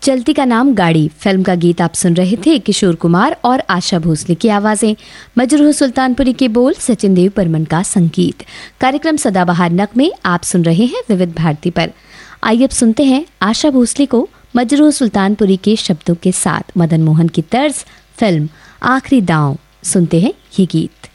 चलती का नाम गाड़ी फिल्म का गीत आप सुन रहे थे। किशोर कुमार और आशा भोसले की आवाजें, मजरूह सुल्तानपुरी के बोल, सचिन देव बर्मन का संगीत। कार्यक्रम सदाबहार नगमे आप सुन रहे हैं विविध भारती पर। आइए अब सुनते हैं आशा भोसले को मजरूह सुल्तानपुरी के शब्दों के साथ मदन मोहन की तर्ज फिल्म आखिरी दांव। सुनते हैं ये गीत।